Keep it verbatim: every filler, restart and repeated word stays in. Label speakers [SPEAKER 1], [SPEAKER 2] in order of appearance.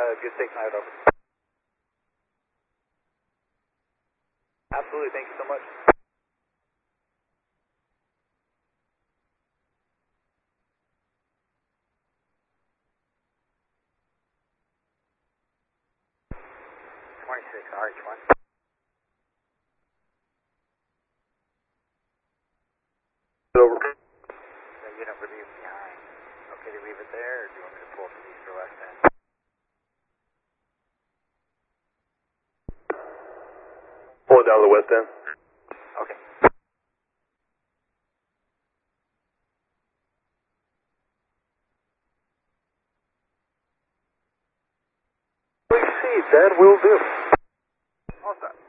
[SPEAKER 1] good six nine, over. Absolutely, thank you so much. twenty-six, R H one.
[SPEAKER 2] Over.
[SPEAKER 1] The unit would be behind. Okay to leave it there, or do you want me to pull to the east or west end?
[SPEAKER 2] Pull it down to the west end.
[SPEAKER 1] Okay.
[SPEAKER 2] Please see, that will do.
[SPEAKER 1] All set.